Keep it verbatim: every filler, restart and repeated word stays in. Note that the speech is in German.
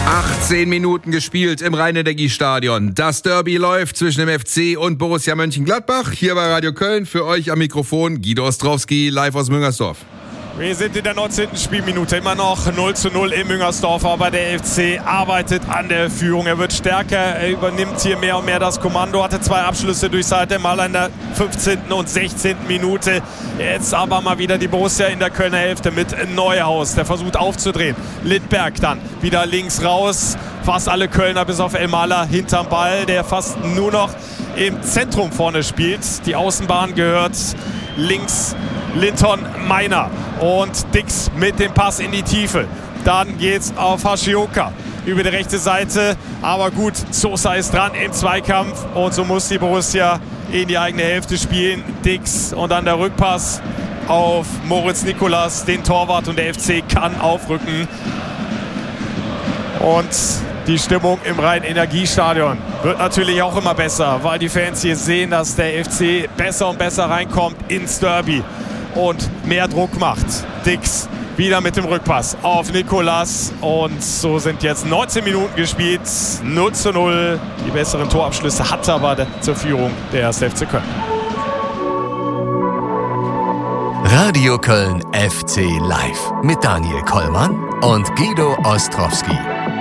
achtzehn Minuten gespielt im Rhein-Energie-Stadion. Das Derby läuft zwischen dem F C und Borussia Mönchengladbach. Hier bei Radio Köln für euch am Mikrofon Guido Ostrowski, live aus Müngersdorf. Wir sind in der neunzehnten Spielminute, immer noch null zu null in Müngersdorf, aber der F C arbeitet an der Führung. Er wird stärker, er übernimmt hier mehr und mehr das Kommando, hatte zwei Abschlüsse durch Seite, mal in der fünfzehnten und sechzehnten Minute. Jetzt aber mal wieder die Borussia in der Kölner Hälfte mit Neuhaus, der versucht aufzudrehen. Lindberg dann wieder links raus, fast alle Kölner bis auf Elmaler hinterm Ball, der fast nur noch im Zentrum vorne spielt. Die Außenbahn gehört links Linton Meiner und Dix mit dem Pass in die Tiefe. Dann geht's auf Hashioka über die rechte Seite. Aber gut, Sosa ist dran im Zweikampf und so muss die Borussia in die eigene Hälfte spielen. Dix und dann der Rückpass auf Moritz Nicolas, den Torwart, und der F C kann aufrücken. Und die Stimmung im Rhein-Energie-Stadion wird natürlich auch immer besser, weil die Fans hier sehen, dass der F C besser und besser reinkommt ins Derby und mehr Druck macht. Dix wieder mit dem Rückpass auf Nicolas und so sind jetzt neunzehn Minuten gespielt, null zu null. Die besseren Torabschlüsse hat aber zur Führung der erste F C Köln. Radio Köln F C Live mit Daniel Kollmann und Guido Ostrowski.